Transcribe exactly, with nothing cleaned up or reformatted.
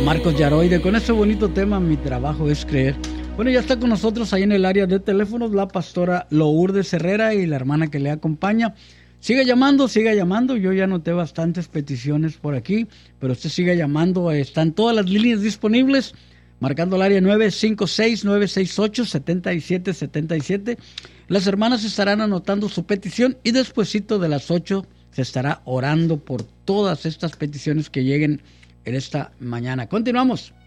Marcos Yaroide, con este bonito tema, Mi trabajo es creer. Bueno, ya está con nosotros ahí en el área de teléfonos la pastora Lourdes Herrera y la hermana que le acompaña. Siga llamando, siga llamando. Yo ya noté bastantes peticiones por aquí, pero usted siga llamando. Están todas las líneas disponibles, marcando el área nueve cinco seis, nueve seis ocho, siete siete siete siete. Las hermanas estarán anotando su petición y despuesito de las ocho se estará orando por todas estas peticiones que lleguen en esta mañana. Continuamos.